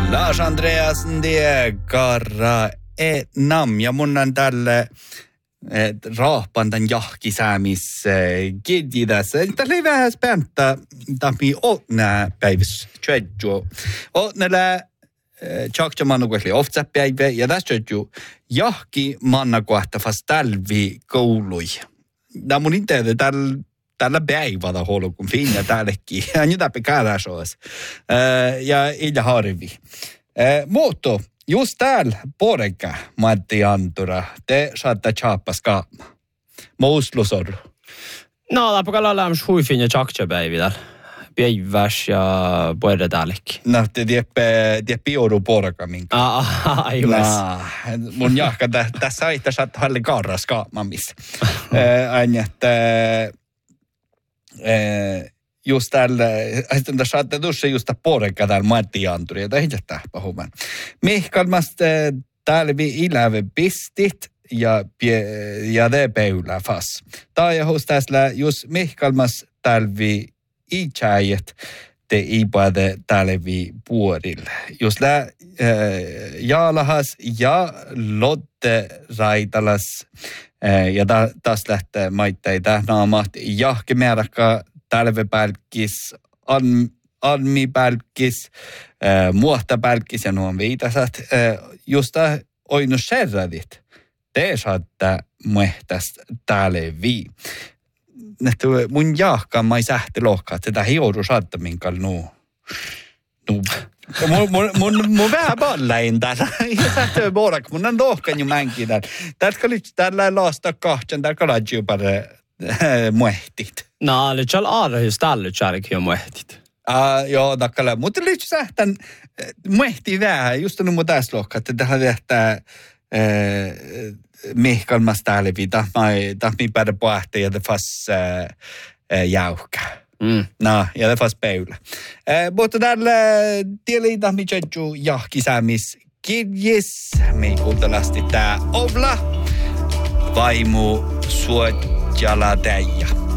Lars Andreas de Garra nam ja mun on tälle raahpantan jahkisäämis kirjidas. Tällä ei vähän späntä tammi otnää päivässä tjödju. Otnällä tjakja mannukuesli oftsa päivä ja tässä tjödju jahki mannakuahta fast talvi koului. Tämä mun inteede tällä päivällä holu kun finja tällekin. Ja nyt täpä käräsoas. Ja illa harvi. Mutta just täällä poreka, Matti Antura, te saatte chaappas kaama. Mouslusorru. No, läpä lämmäs huifin ja tjakjapäivillä. Päiväs ja puhuta täällekin. No, te tiedäpä joudu poreka minkä. Mun jahka tässä aitta saattaa halli karras kaamamissa. Aina, että just täällä, että saatte tuossa just poreka täällä Matti Anturi, jota ei tähpä huomaan. Mihkalmasta talvi iläve pistit ja det peulää fas. Taajahus tässä just mihkalmas talvi ikäjät te iipade talvi puolille. Just jaalahas ja Lotte Raitalas ja taas lähtee maitteita naamat jahkemääräkkä talvepälkkis, almipälkkis, muohtapälkkis ja nuon viitasat. Just oinu serradit. Te saatte muehtästä talvi. Mun jahka mai sähti lohkaa, että tätä joudu saatte minkal nuu. Mun vähän ballain täällä. Ja sähti borak, mun on lohkan jo mänkin täällä. Täällä laasta kahtjan, täällä kaladji jo pare muehtit. No, nyt on aarahys tällä tjärki jo muehtit. Joo, takkala. Mutta nyt sähtän muehtii vähän. Just on mun tässä lohkaa, että tähän tehtää mihkalmas talvi, tahmi päädä pohtia ja te fas jauhka. No, ja te fas peula. Mutta täällä tieli tahmi tjödju jahkisäämis kirjis. Me kuuntelasti tää Ovla. Vaimu Suojala Teija.